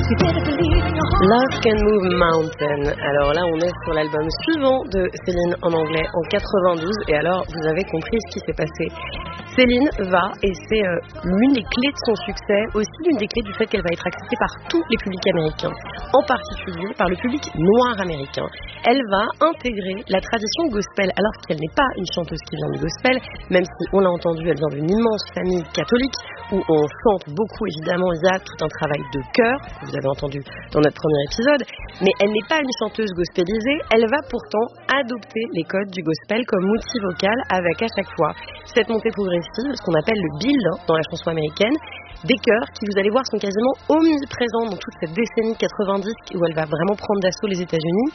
Love Can Move Mountain. Alors là, on est sur l'album suivant de Céline en anglais en 92. Et alors, vous avez compris ce qui s'est passé. Céline va, et c'est l'une des clés de son succès, aussi l'une des clés du fait qu'elle va être acceptée par tous les publics américains, en particulier par le public noir américain. Elle va intégrer la tradition gospel, alors qu'elle n'est pas une chanteuse qui vient du gospel, même si, on l'a entendu, elle vient d'une immense famille catholique, où on chante beaucoup, évidemment, il y a tout un travail de chœur, que vous avez entendu dans notre premier épisode, mais elle n'est pas une chanteuse gospelisée, elle va pourtant adopter les codes du gospel comme outil vocal, avec à chaque fois cette montée progressive, ce qu'on appelle le build dans la chanson américaine, des chœurs qui, vous allez voir, sont quasiment omniprésents dans toute cette décennie 90 où elle va vraiment prendre d'assaut les États-Unis.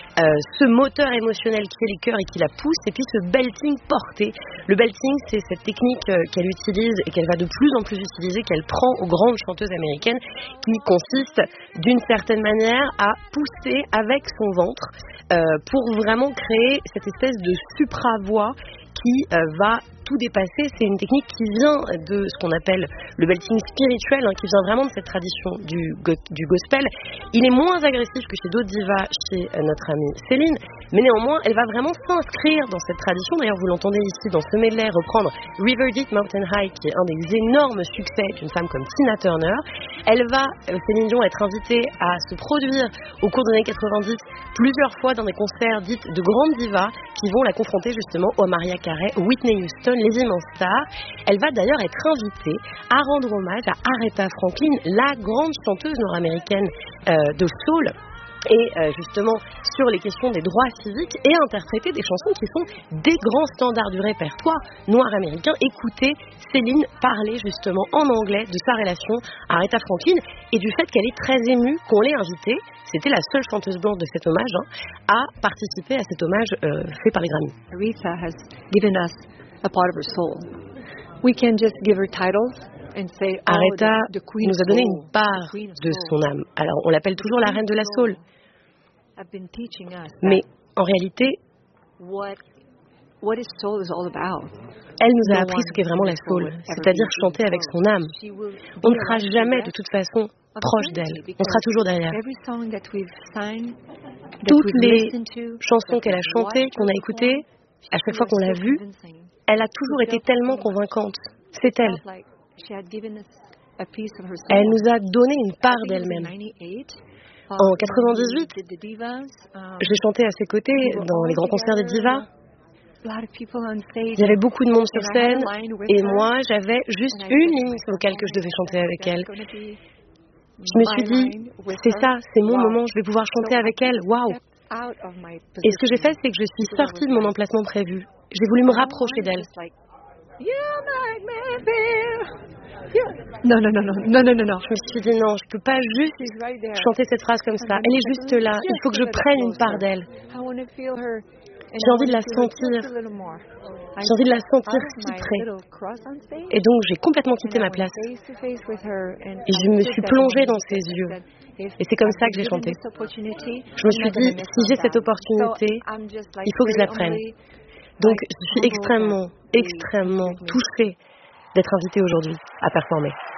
Ce moteur émotionnel qui est les chœurs et qui la pousse, et puis ce belting porté. Le belting, c'est cette technique qu'elle utilise et qu'elle va de plus en plus utiliser, qu'elle prend aux grandes chanteuses américaines, qui consiste d'une certaine manière à pousser avec son ventre pour vraiment créer cette espèce de supra-voix qui va tout dépasser. C'est une technique qui vient de ce qu'on appelle le belting spirituel, qui vient vraiment de cette tradition du gospel. Il est moins agressif que chez d'autres divas, chez notre amie Céline, mais néanmoins, elle va vraiment s'inscrire dans cette tradition. D'ailleurs, vous l'entendez ici dans ce medley reprendre River Deep Mountain High, qui est un des énormes succès d'une femme comme Tina Turner. Elle va, Céline Dion, être invitée à se produire au cours des années 90 plusieurs fois dans des concerts dits de grandes divas qui vont la confronter justement au Mariah Carey, Whitney Houston, les immenses stars. Elle va d'ailleurs être invitée à rendre hommage à Aretha Franklin, la grande chanteuse nord-américaine de soul, et justement sur les questions des droits civiques, et interpréter des chansons qui sont des grands standards du répertoire noir américain. Écoutez Céline parler justement en anglais de sa relation à Aretha Franklin et du fait qu'elle est très émue qu'on l'ait invitée, c'était la seule chanteuse blanche de cet hommage, à participer à cet hommage fait par les Grammys. Aretha has given us a part of her soul. We can just give her titles. Aretha nous a donné une part de son âme. Alors, on l'appelle toujours la reine de la soul. Mais en réalité, elle nous a appris ce qu'est vraiment la soul, c'est-à-dire chanter avec son âme. On ne sera jamais de toute façon proche d'elle, on sera toujours derrière. Toutes les chansons qu'elle a chantées, qu'on a écoutées, à chaque fois qu'on l'a vue, elle a toujours été tellement convaincante. C'est elle. Elle nous a donné une part d'elle-même. En 98, j'ai chanté à ses côtés dans les grands concerts des divas. Il y avait beaucoup de monde sur scène et moi, j'avais juste une ligne vocale que je devais chanter avec elle. Je me suis dit, c'est ça, c'est mon moment, je vais pouvoir chanter avec elle, waouh! Et ce que j'ai fait, c'est que je suis sortie de mon emplacement prévu. J'ai voulu me rapprocher d'elle. Non. Je me suis dit non, je peux pas juste chanter cette phrase comme ça. Elle est juste là. Il faut que je prenne une part d'elle. J'ai envie de la sentir. J'ai envie de la sentir si près. Et donc j'ai complètement quitté ma place. Et je me suis plongée dans ses yeux. Et c'est comme ça que j'ai chanté. Je me suis dit, si j'ai cette opportunité, il faut que je la prenne. Donc je suis extrêmement touchée d'être invitée aujourd'hui à performer.